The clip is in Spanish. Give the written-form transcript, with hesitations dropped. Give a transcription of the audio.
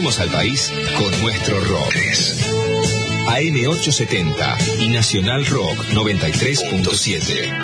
Unimos al país con nuestro rock. AM870 y Nacional Rock 93.7.